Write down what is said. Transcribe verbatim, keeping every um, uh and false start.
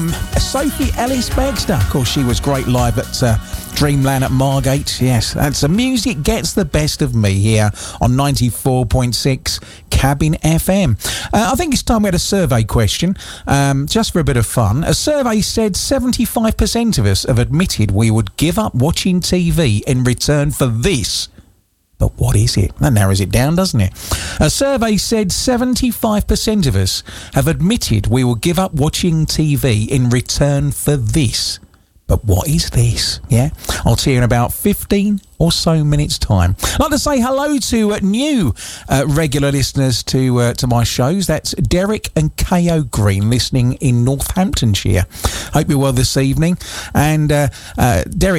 Um, Sophie Ellis-Bextor, of course, she was great live at uh, Dreamland at Margate. Yes, that's the music gets the best of me here on ninety-four point six Cabin F M. Uh, I think it's time we had a survey question, um, just for a bit of fun. A survey said seventy-five percent of us have admitted we would give up watching T V in return for this. But what is it? That narrows it down, doesn't it? A survey said seventy-five percent of us have admitted we will give up watching T V in return for this. But what is this? Yeah, I'll tell you in about fifteen or so minutes' time. I'd like to say hello to uh, new uh, regular listeners to uh, to my shows. That's Derek and K O Green listening in Northamptonshire. Hope you're well this evening. And uh, uh, Derek